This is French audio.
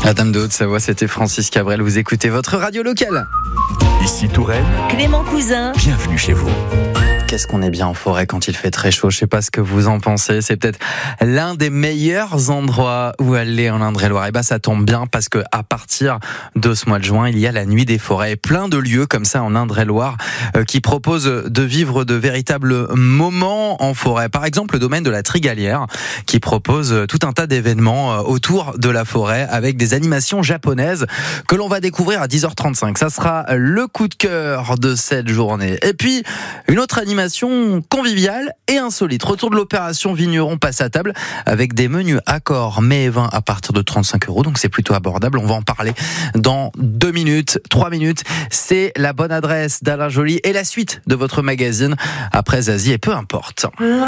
Madame de Haute-Savoie, c'était Francis Cabrel. Vous écoutez votre radio locale. Ici Touraine, Clément Cousin. bienvenue chez vous. Qu'est-ce qu'on est bien en forêt quand il fait très chaud. Je sais pas ce que vous en pensez. C'est peut-être l'un des meilleurs endroits où aller en Indre-et-Loire. Et ça tombe bien parce que à partir de ce mois de juin, il y a la nuit des forêts. Plein de lieux comme ça en Indre-et-Loire qui proposent de vivre de véritables moments en forêt. Par exemple, le domaine de la Trigalière qui propose tout un tas d'événements autour de la forêt avec des animations japonaises que l'on va découvrir à 10h35. Ça sera le coup de cœur de cette journée. Et puis, une autre animation conviviale et insolite. Retour de l'opération Vigneron passe à table avec des menus accords mets et vins à partir de 35 €. Donc c'est plutôt abordable. On va en parler dans 2 minutes, 3 minutes. C'est la bonne adresse d'Alain Joly et la suite de votre magazine après Zazie et peu importe.